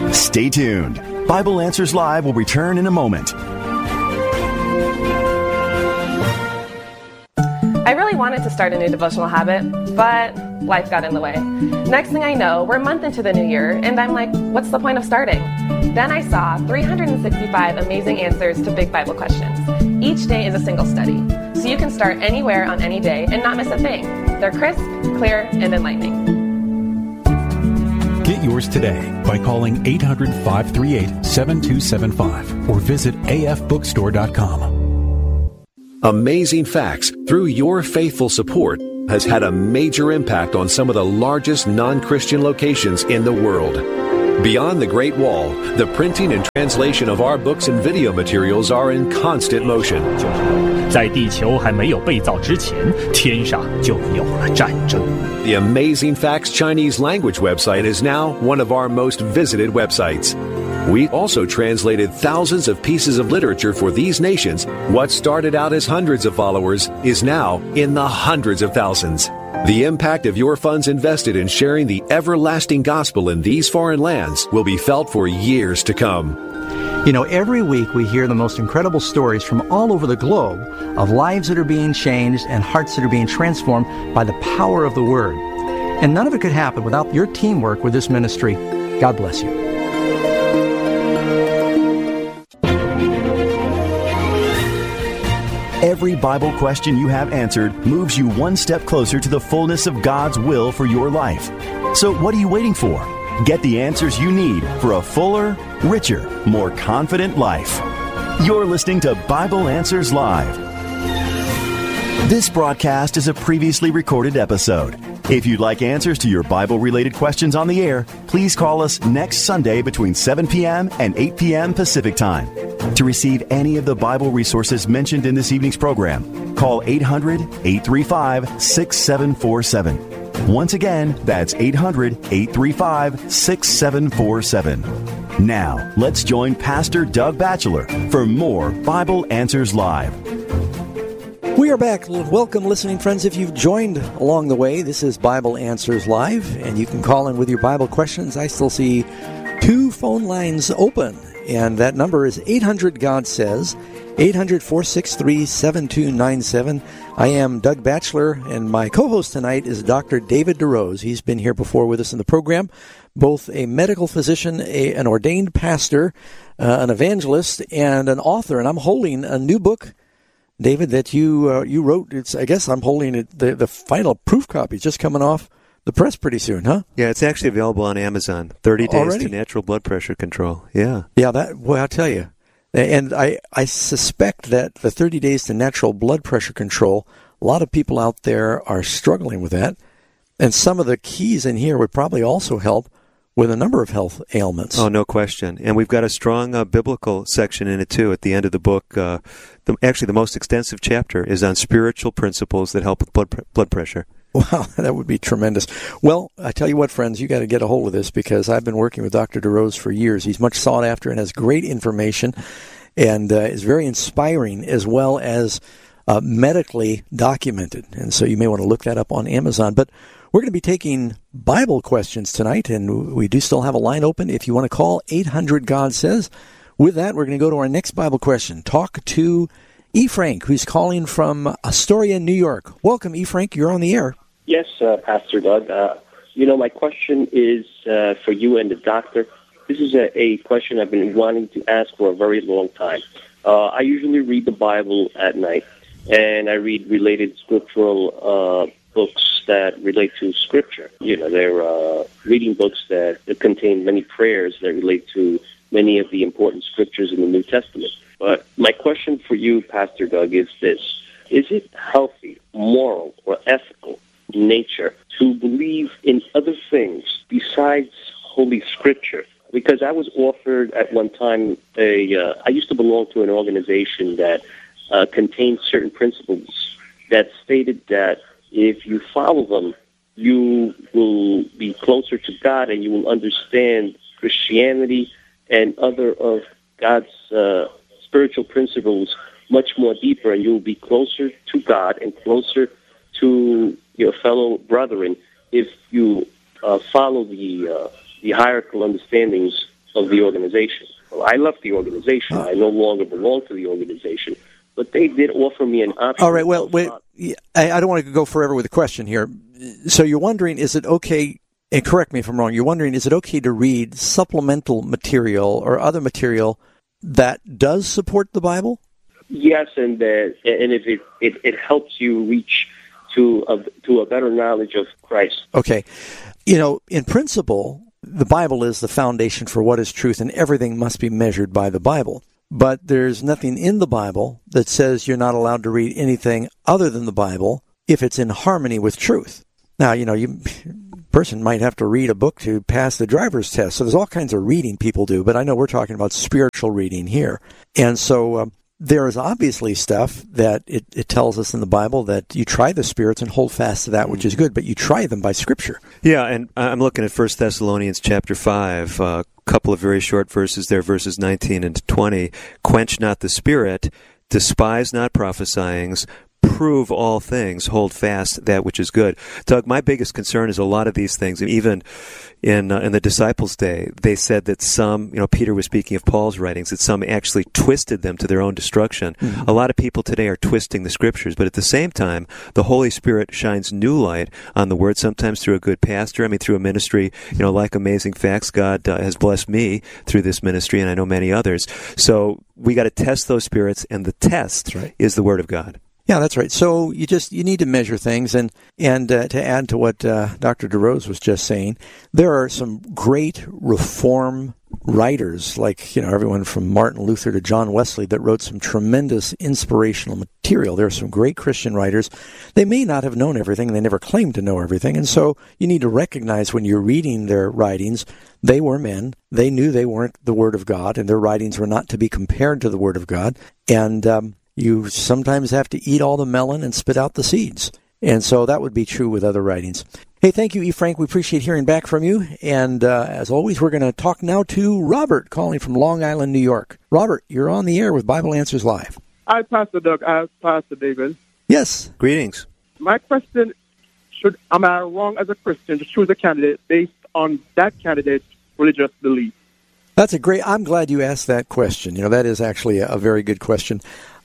Stay tuned. Bible Answers Live will return in a moment. I really wanted to start a new devotional habit, but life got in the way. Next thing I know, we're a month into the new year, and I'm like, what's the point of starting? Then I saw 365 amazing answers to big Bible questions. Each day is a single study, so you can start anywhere on any day and not miss a thing. They're crisp, clear, and enlightening. Get yours today by calling 800-538-7275 or visit afbookstore.com. Amazing Facts, through your faithful support, has had a major impact on some of the largest non-Christian locations in the world. Beyond the Great Wall, the printing and translation of our books and video materials are in constant motion. 在地球还没有被造之前，天上就有了战争。 The Amazing Facts Chinese language website is now one of our most visited websites. We also translated thousands of pieces of literature for these nations. What started out as hundreds of followers is now in the hundreds of thousands. The impact of your funds invested in sharing the everlasting gospel in these foreign lands will be felt for years to come. You know, every week we hear the most incredible stories from all over the globe of lives that are being changed and hearts that are being transformed by the power of the Word. And none of it could happen without your teamwork with this ministry. God bless you. Every Bible question you have answered moves you one step closer to the fullness of God's will for your life. So what are you waiting for? Get the answers you need for a fuller, richer, more confident life. You're listening to Bible Answers Live. This broadcast is a previously recorded episode. If you'd like answers to your Bible-related questions on the air, please call us next Sunday between 7 p.m. and 8 p.m. Pacific Time. To receive any of the Bible resources mentioned in this evening's program, call 800-835-6747. Once again, that's 800-835-6747. Now, let's join Pastor Doug Batchelor for more Bible Answers Live. We are back. Welcome, listening friends. If you've joined along the way, this is Bible Answers Live, and you can call in with your Bible questions. I still see 2 phone lines open, and that number is 800-GOD-SAYS, 800-463-7297. I am Doug Batchelor, and my co-host tonight is Dr. David DeRose. He's been here before with us in the program, both a medical physician, an ordained pastor, an evangelist, and an author. And I'm holding a new book, David, that you wrote. I guess I'm holding it. The final proof copy is just coming off the press pretty soon, huh? Yeah, it's actually available on Amazon. 30 Days Already? to Natural Blood Pressure Control. Yeah. Yeah, I'll tell you. And I suspect that the 30 Days to Natural Blood Pressure Control, a lot of people out there are struggling with that. And some of the keys in here would probably also help with a number of health ailments. Oh, no question. And we've got a strong biblical section in it, too, at the end of the book. Actually, the most extensive chapter is on spiritual principles that help with blood pressure. Wow, that would be tremendous. Well, I tell you what, friends, you got to get a hold of this because I've been working with Dr. DeRose for years. He's much sought after and has great information and is very inspiring as well as medically documented. And so you may want to look that up on Amazon. But we're going to be taking Bible questions tonight, and we do still have a line open. If you want to call, 800-GOD-SAYS. With that, we're going to go to our next Bible question. Talk to E. Frank, who's calling from Astoria, New York. Welcome, E. Frank. You're on the air. Yes, Pastor Doug. My question is for you and the doctor. This is a question I've been wanting to ask for a very long time. I usually read the Bible at night, and I read related scriptural books that relate to Scripture. They're reading books that contain many prayers that relate to many of the important scriptures in the New Testament. But my question for you, Pastor Doug, is this. Is it healthy, moral, or ethical in nature to believe in other things besides Holy Scripture? Because I was offered at one time I used to belong to an organization that contained certain principles that stated that if you follow them, you will be closer to God and you will understand Christianity and other of God's spiritual principles much more deeper, and you will be closer to God and closer to your fellow brethren if you follow the hierarchical understandings of the organization. Well, I left the organization. I no longer belong to the organization. But they did offer me an option. All right, well, wait, I don't want to go forever with the question here. So you're wondering, is it okay, and correct me if I'm wrong, you're wondering, is it okay to read supplemental material or other material that does support the Bible? Yes, and if it helps you reach to a better knowledge of Christ. Okay. In principle, the Bible is the foundation for what is truth, and everything must be measured by the Bible. But there's nothing in the Bible that says you're not allowed to read anything other than the Bible if it's in harmony with truth. Now, person might have to read a book to pass the driver's test. So there's all kinds of reading people do, but I know we're talking about spiritual reading here. And so there is obviously stuff that it tells us in the Bible that you try the spirits and hold fast to that which is good, but you try them by Scripture. Yeah, and I'm looking at 1 Thessalonians chapter 5, a couple of very short verses there, verses 19 and 20. Quench not the spirit, despise not prophesyings, prove all things, hold fast that which is good. Doug, my biggest concern is a lot of these things, even in the disciples' day, they said that some, Peter was speaking of Paul's writings, that some actually twisted them to their own destruction. Mm-hmm. A lot of people today are twisting the Scriptures, but at the same time, the Holy Spirit shines new light on the Word, sometimes through a good pastor, through a ministry, like Amazing Facts. God has blessed me through this ministry, and I know many others. So we got to test those spirits, and the test is the Word of God. Yeah, that's right. So you need to measure things, and to add to what Dr. DeRose was just saying, there are some great Reform writers, like everyone from Martin Luther to John Wesley, that wrote some tremendous inspirational material. There are some great Christian writers. They may not have known everything; they never claimed to know everything, and so you need to recognize when you're reading their writings, they were men. They knew they weren't the Word of God, and their writings were not to be compared to the Word of God, and you sometimes have to eat all the melon and spit out the seeds. And so that would be true with other writings. Hey, thank you, E. Frank. We appreciate hearing back from you. And as always, we're going to talk now to Robert, calling from Long Island, New York. Robert, you're on the air with Bible Answers Live. Hi, Pastor Doug. Hi, Pastor David. Yes. Greetings. My question, am I wrong as a Christian to choose a candidate based on that candidate's religious belief? That's I'm glad you asked that question. That is actually a very good question.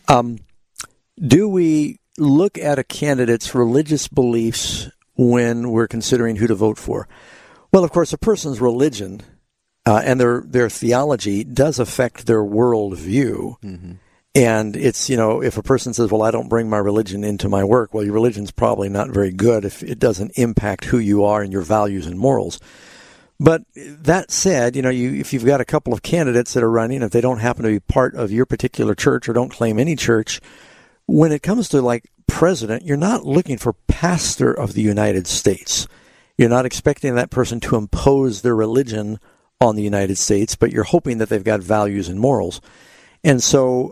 Do we look at a candidate's religious beliefs when we're considering who to vote for? Well, of course, a person's religion and their theology does affect their worldview. Mm-hmm. And it's, if a person says, well, I don't bring my religion into my work, well, your religion's probably not very good if it doesn't impact who you are and your values and morals. But that said, if you've got a couple of candidates that are running, if they don't happen to be part of your particular church or don't claim any church, when it comes to like president, you're not looking for pastor of the United States. You're not expecting that person to impose their religion on the United States, but you're hoping that they've got values and morals. And so,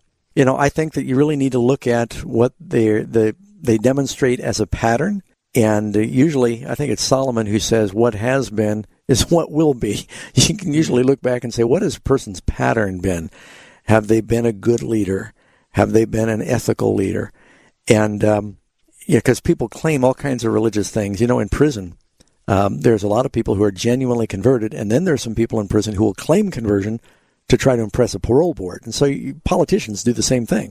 I think that you really need to look at what they demonstrate as a pattern. And usually, I think it's Solomon who says, what has been is what will be. You can usually look back and say, what has a person's pattern been? Have they been a good leader? Have they been an ethical leader? And, because people claim all kinds of religious things. In prison, there's a lot of people who are genuinely converted, and then there's some people in prison who will claim conversion to try to impress a parole board. And so politicians do the same thing.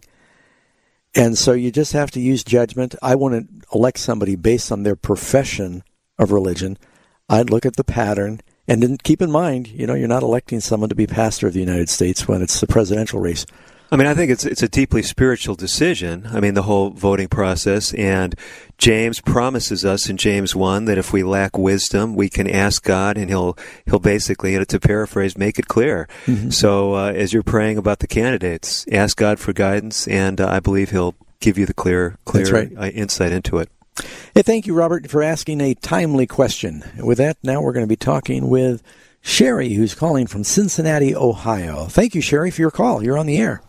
And so you just have to use judgment. I wouldn't elect somebody based on their profession of religion. I'd look at the pattern. And then keep in mind, you're not electing someone to be pastor of the United States when it's the presidential race. I think it's a deeply spiritual decision. the whole voting process. And James promises us in James 1 that if we lack wisdom, we can ask God, and He'll basically, to paraphrase, make it clear. Mm-hmm. So as you're praying about the candidates, ask God for guidance, and I believe He'll give you the clear insight into it. Hey, thank you, Robert, for asking a timely question. With that, now we're going to be talking with Sherry, who's calling from Cincinnati, Ohio. Thank you, Sherry, for your call. You're on the air.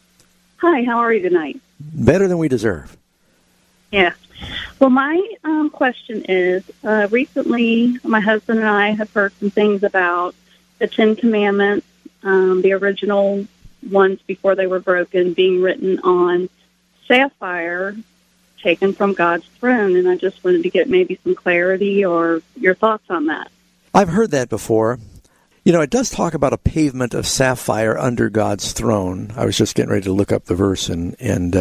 Hi, how are you tonight? Better than we deserve. Yeah. Well, my question is, recently my husband and I have heard some things about the Ten Commandments, the original ones before they were broken, being written on sapphire, taken from God's throne, and I just wanted to get maybe some clarity or your thoughts on that. I've heard that before. It does talk about a pavement of sapphire under God's throne. I was just getting ready to look up the verse and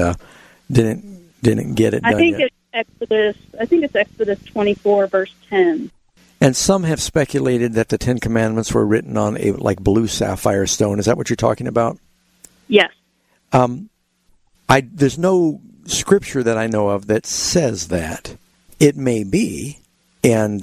didn't get it done yet. I think it's Exodus 24, verse 10. And some have speculated that the Ten Commandments were written on a blue sapphire stone. Is that what you're talking about? Yes. There's no scripture that I know of that says that. It may be, and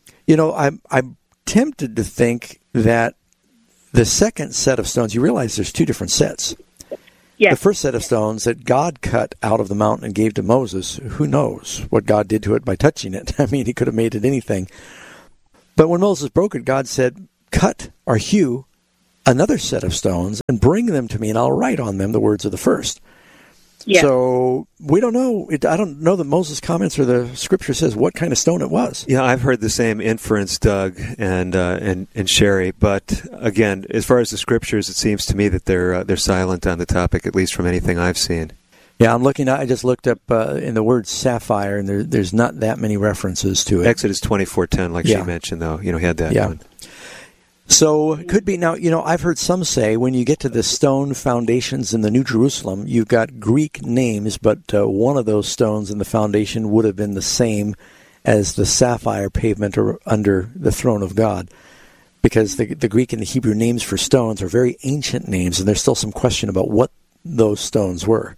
I'm tempted to think that the second set of stones. You realize there's two different sets. Yes. The first set of stones that God cut out of the mountain and gave to Moses, who knows what God did to it by touching it? I mean, he could have made it anything. But when Moses broke it, God said, cut or hew another set of stones and bring them to me, and I'll write on them the words of the first. Yes. So we don't know. I don't know that Moses comments or the scripture says what kind of stone it was. Yeah, I've heard the same inference, Doug and Sherry. But again, as far as the scriptures, it seems to me that they're silent on the topic, at least from anything I've seen. Yeah, I just looked up in the word sapphire, and there's not that many references to it. Exodus 24:10, like she mentioned, though, had that one. So it could be now. I've heard some say when you get to the stone foundations in the New Jerusalem, you've got Greek names, but one of those stones in the foundation would have been the same as the sapphire pavement under the throne of God, because the Greek and the Hebrew names for stones are very ancient names, and there's still some question about what those stones were.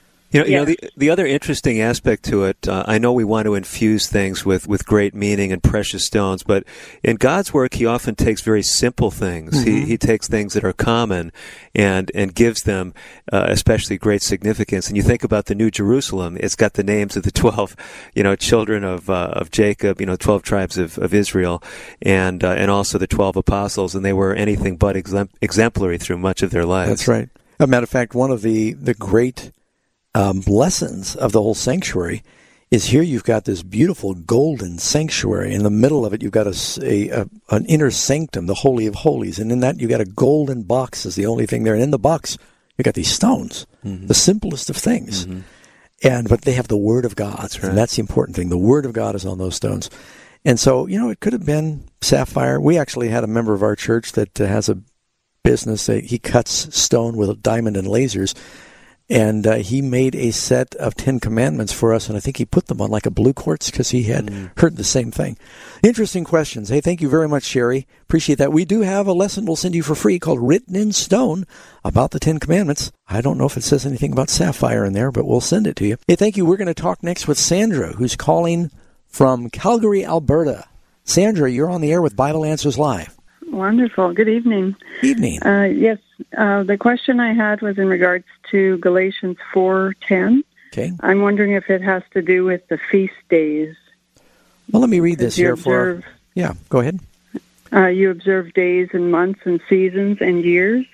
The other interesting aspect to it, I know we want to infuse things with great meaning and precious stones, but in God's work, He often takes very simple things. Mm-hmm. He takes things that are common and gives them especially great significance. And you think about the New Jerusalem; it's got the names of the 12, children of Jacob, 12 tribes of Israel, and also the 12 apostles, and they were anything but exemplary through much of their lives. That's right. As a matter of fact, one of the great lessons of the whole sanctuary is here you've got this beautiful golden sanctuary. In the middle of it, you've got an inner sanctum, the Holy of Holies, and in that you've got a golden box is the only thing there. And in the box, you've got these stones, the simplest of things. Mm-hmm. But they have the Word of God, that's right. And that's the important thing. The Word of God is on those stones. And so, it could have been sapphire. We actually had a member of our church that has a business. He cuts stone with a diamond and lasers. And he made a set of 10 Commandments for us, and I think he put them on like a blue quartz because he had heard the same thing. Interesting questions. Hey, thank you very much, Sherry. Appreciate that. We do have a lesson we'll send you for free called Written in Stone about the 10 Commandments. I don't know if it says anything about sapphire in there, but we'll send it to you. Hey, thank you. We're going to talk next with Sandra, who's calling from Calgary, Alberta. Sandra, you're on the air with Bible Answers Live. Wonderful. Good evening. Evening. Yes. The question I had was in regards to Galatians 4:10. Okay. I'm wondering if it has to do with the feast days. Well, let me read this here for... Yeah, go ahead. You observe days and months and seasons and years.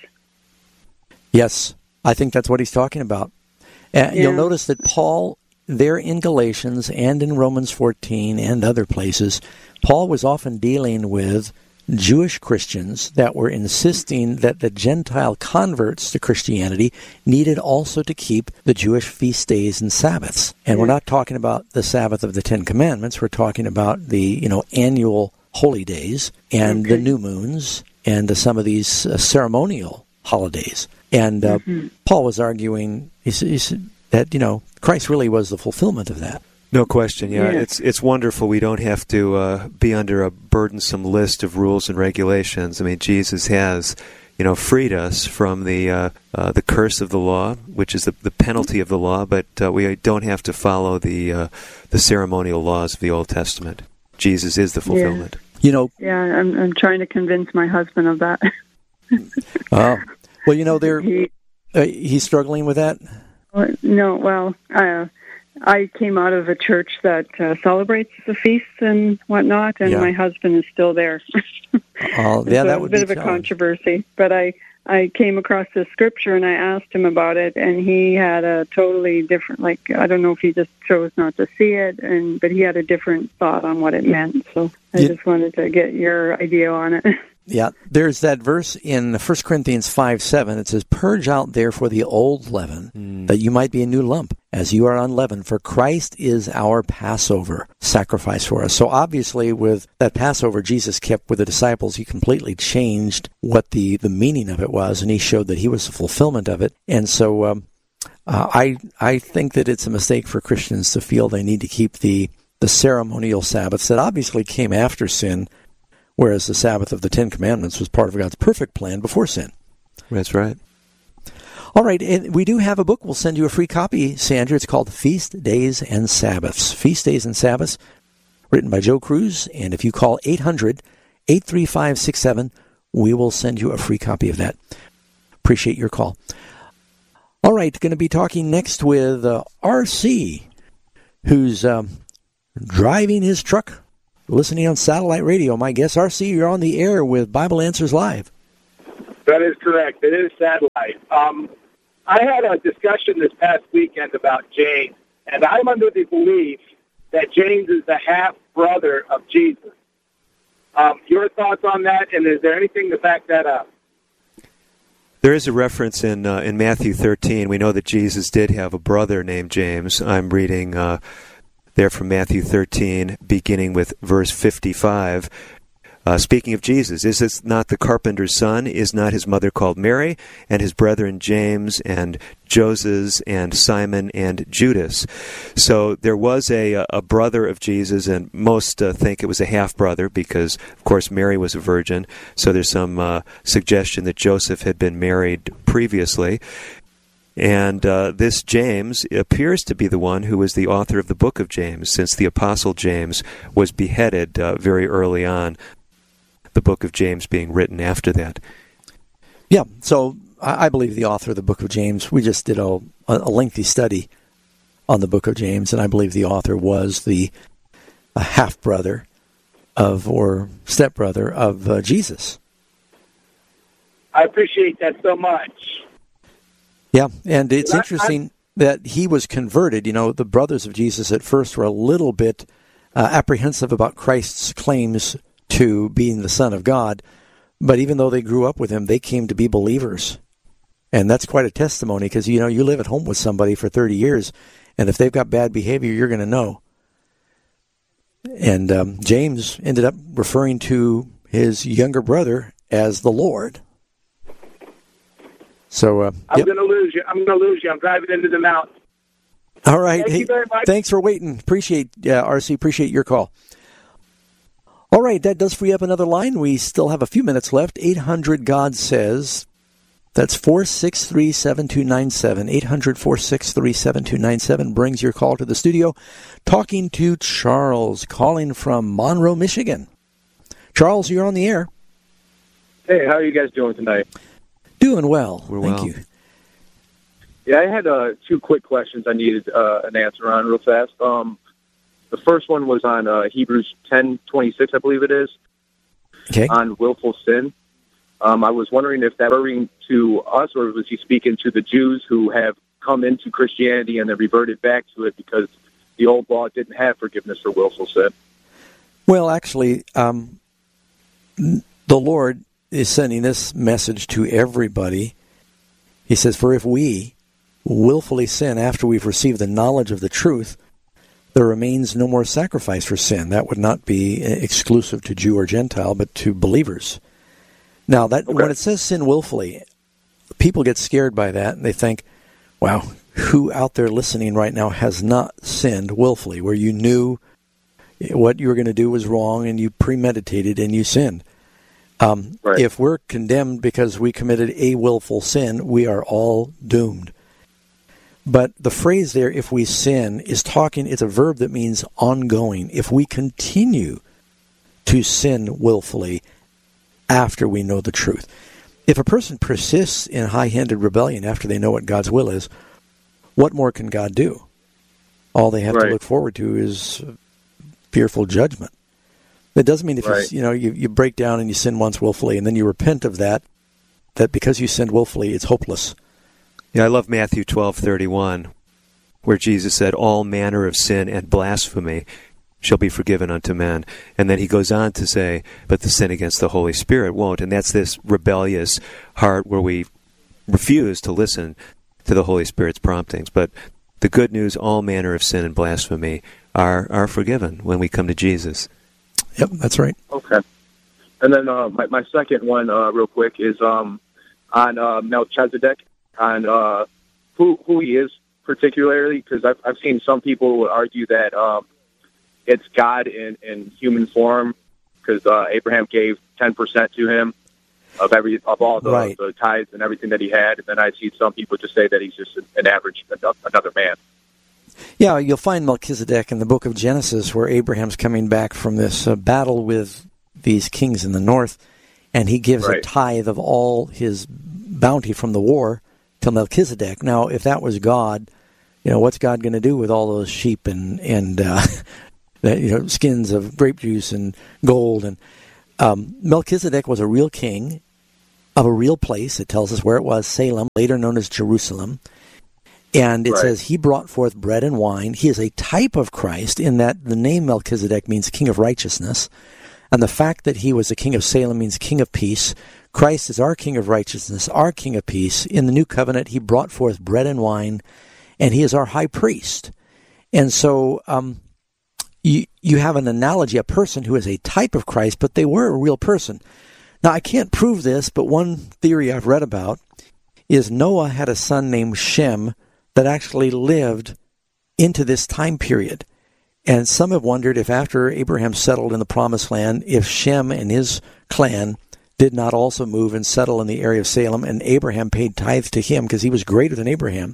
Yes, I think that's what he's talking about. You'll notice that Paul, there in Galatians and in Romans 14 and other places, Paul was often dealing with Jewish Christians that were insisting that the Gentile converts to Christianity needed also to keep the Jewish feast days and Sabbaths. And we're not talking about the Sabbath of the 10 Commandments. We're talking about the annual holy days and the new moons and some of these ceremonial holidays. And Paul was arguing he said that Christ really was the fulfillment of that. No question, yeah. It's wonderful we don't have to be under a burdensome list of rules and regulations. I mean, Jesus has, freed us from the curse of the law, which is the penalty of the law, but we don't have to follow the ceremonial laws of the Old Testament. Jesus is the fulfillment. Yeah, I'm trying to convince my husband of that. He's struggling with that? No, well, I came out of a church that celebrates the feasts and whatnot, and my husband is still there. That would be a bit of a controversy. But I came across this scripture, and I asked him about it, and he had a totally different, I don't know if he just chose not to see it, but he had a different thought on what it meant. So I just wanted to get your idea on it. Yeah, there's that verse in 1 Corinthians 5:7. It says, "Purge out therefore the old leaven, that you might be a new lump, as you are unleavened, for Christ is our Passover sacrifice for us. So obviously with that Passover Jesus kept with the disciples, he completely changed what the meaning of it was, and he showed that he was the fulfillment of it. And so I think that it's a mistake for Christians to feel they need to keep the ceremonial Sabbaths that obviously came after sin, whereas the Sabbath of the Ten Commandments was part of God's perfect plan before sin. That's right. All right, and we do have a book. We'll send you a free copy, Sandra. It's called Feast Days and Sabbaths. Feast Days and Sabbaths, written by Joe Cruz. And if you call 800-835-67, we will send you a free copy of that. Appreciate your call. All right, going to be talking next with R.C., who's driving his truck, listening on satellite radio. My guess, R.C., you're on the air with Bible Answers Live. That is correct. It is satellite. I had a discussion this past weekend about James, and I'm under the belief that James is the half-brother of Jesus. Your thoughts on that, and is there anything to back that up? There is a reference in Matthew 13. We know that Jesus did have a brother named James. I'm reading there from Matthew 13, beginning with verse 55. Speaking of Jesus, is this not the carpenter's son? Is not his mother called Mary, and his brethren James and Joses and Simon and Judas? So there was a brother of Jesus, and most think it was a half-brother because, of course, Mary was a virgin. So there's some suggestion that Joseph had been married previously. And this James appears to be the one who was the author of the book of James, since the Apostle James was beheaded very early on, the book of James being written after that. Yeah, so I believe the author of the book of James, we just did a lengthy study on the book of James, and I believe the author was the half-brother or stepbrother of Jesus. I appreciate that so much. Yeah, and it's interesting that he was converted. You know, the brothers of Jesus at first were a little bit apprehensive about Christ's claims to being the Son of God, but even though they grew up with him, they came to be believers. And that's quite a testimony, because, you know, you live at home with somebody for 30 years, and if they've got bad behavior, you're going to know. And James ended up referring to his younger brother as the Lord. So I'm going to lose you. I'm driving into the mountain. All right. Thank you very much. Thanks for waiting. Appreciate, RC, appreciate your call. All right, that does free up another line. We still have a few minutes left. 800-GOD-SAYS. That's 463-7297. 800-463-7297 brings your call to the studio. Talking to Charles, calling from Monroe, Michigan. Charles, you're on the air. Hey, how are you guys doing tonight? Doing well. Thank you. Yeah, I had two quick questions I needed an answer on real fast. The first one was on Hebrews 10:26, I believe it is, on willful sin. I was wondering if that was referring to us, or was he speaking to the Jews who have come into Christianity and then reverted back to it because the old law didn't have forgiveness for willful sin? Well, actually, the Lord is sending this message to everybody. He says, for if we willfully sin after we've received the knowledge of the truth, there remains no more sacrifice for sin. That would not be exclusive to Jew or Gentile, but to believers. Now, when it says sin willfully, people get scared by that, and they think, wow, who out there listening right now has not sinned willfully, where you knew what you were going to do was wrong, and you premeditated, and you sinned? Right. If we're condemned because we committed a willful sin, we are all doomed. But the phrase there, if we sin, it's a verb that means ongoing. If we continue to sin willfully after we know the truth. If a person persists in high-handed rebellion after they know what God's will is, what more can God do? All they have to look forward to is fearful judgment. That doesn't mean if you break down and you sin once willfully and then you repent of that because you sinned willfully, it's hopeless. Yeah, I love Matthew 12:31, where Jesus said, all manner of sin and blasphemy shall be forgiven unto men. And then he goes on to say, but the sin against the Holy Spirit won't. And that's this rebellious heart where we refuse to listen to the Holy Spirit's promptings. But the good news, all manner of sin and blasphemy are forgiven when we come to Jesus. Yep, that's right. Okay. And then my second one, real quick, is on Melchizedek, on who he is particularly, because I've seen some people would argue that it's God in human form, because Abraham gave 10% to him of all the tithes and everything that he had, and then I see some people just say that he's just an average another man. Yeah, you'll find Melchizedek in the book of Genesis, where Abraham's coming back from this battle with these kings in the north, and he gives a tithe of all his bounty from the war to Melchizedek. Now, if that was God, what's God going to do with all those sheep and skins of grape juice and gold? And Melchizedek was a real king of a real place. It tells us where it was, Salem, later known as Jerusalem. And it says he brought forth bread and wine. He is a type of Christ in that the name Melchizedek means king of righteousness. And the fact that he was a king of Salem means king of peace. Christ is our king of righteousness, our king of peace. In the new covenant, he brought forth bread and wine, and he is our high priest. And so you have an analogy, a person who is a type of Christ, but they were a real person. Now, I can't prove this, but one theory I've read about is Noah had a son named Shem that actually lived into this time period. And some have wondered if after Abraham settled in the Promised Land, if Shem and his clan did not also move and settle in the area of Salem, and Abraham paid tithes to him because he was greater than Abraham.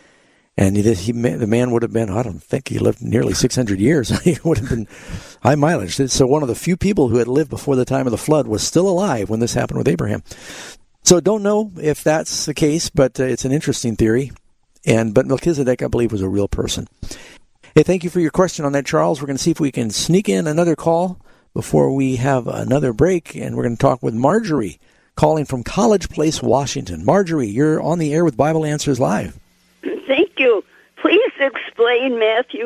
And the man would have been, I don't think he lived nearly 600 years. He would have been high mileage. So one of the few people who had lived before the time of the flood was still alive when this happened with Abraham. So don't know if that's the case, but it's an interesting theory. But Melchizedek, I believe, was a real person. Hey, thank you for your question on that, Charles. We're going to see if we can sneak in another call before we have another break, and we're going to talk with Marjorie, calling from College Place, Washington. Marjorie, you're on the air with Bible Answers Live. Thank you. Please explain Matthew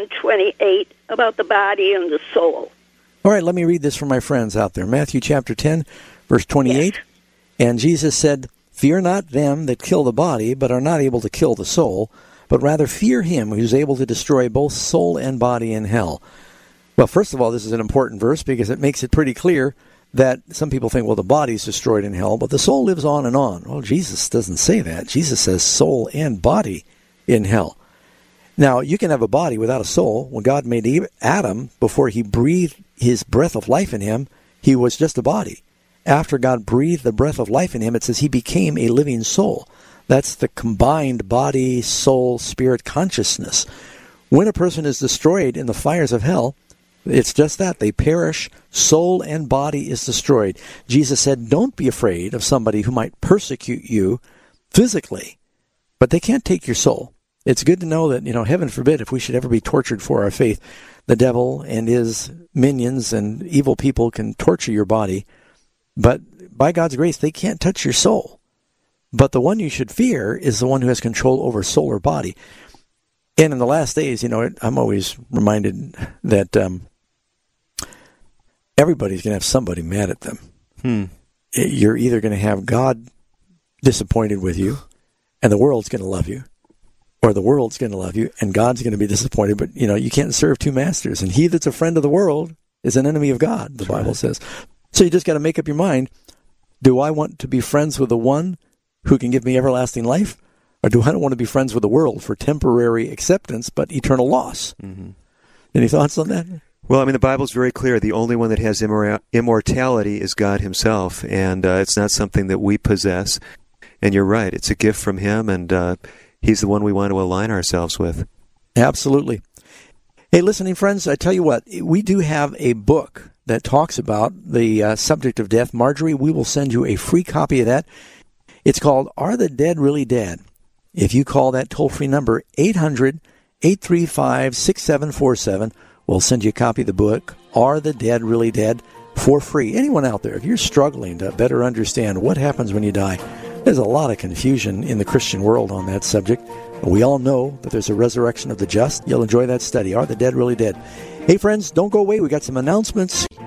10:28 about the body and the soul. All right, let me read this for my friends out there. Matthew chapter 10, verse 28. Yes. And Jesus said, "Fear not them that kill the body, but are not able to kill the soul, but rather fear him who is able to destroy both soul and body in hell." Well, first of all, this is an important verse because it makes it pretty clear that some people think, well, the body's destroyed in hell, but the soul lives on and on. Well, Jesus doesn't say that. Jesus says soul and body in hell. Now, you can have a body without a soul. When God made Adam, before he breathed his breath of life in him, he was just a body. After God breathed the breath of life in him, it says he became a living soul. That's the combined body, soul, spirit consciousness. When a person is destroyed in the fires of hell, it's just that. They perish. Soul and body is destroyed. Jesus said, don't be afraid of somebody who might persecute you physically, but they can't take your soul. It's good to know that, heaven forbid, if we should ever be tortured for our faith, the devil and his minions and evil people can torture your body, but by God's grace, they can't touch your soul. But the one you should fear is the one who has control over soul or body. And in the last days, I'm always reminded that everybody's going to have somebody mad at them. You're either going to have God disappointed with you, and the world's going to love you, or the world's going to love you, and God's going to be disappointed. But, you can't serve two masters. And he that's a friend of the world is an enemy of God, the Bible says. So you just got to make up your mind, do I want to be friends with the one who can give me everlasting life, or do I want to be friends with the world for temporary acceptance but eternal loss? Mm-hmm. Any thoughts on that? Well, the Bible's very clear. The only one that has immortality is God himself, and it's not something that we possess. And you're right. It's a gift from him, and he's the one we want to align ourselves with. Absolutely. Hey, listening friends, I tell you what, we do have a book that talks about the subject of death. Marjorie, we will send you a free copy of that. It's called Are the Dead Really Dead? If you call that toll-free number, 800-835-6747, we'll send you a copy of the book, Are the Dead Really Dead? For free. Anyone out there, if you're struggling to better understand what happens when you die, there's a lot of confusion in the Christian world on that subject. We all know that there's a resurrection of the just. You'll enjoy that study. Are the Dead Really Dead? Hey, friends, don't go away. We got some announcements.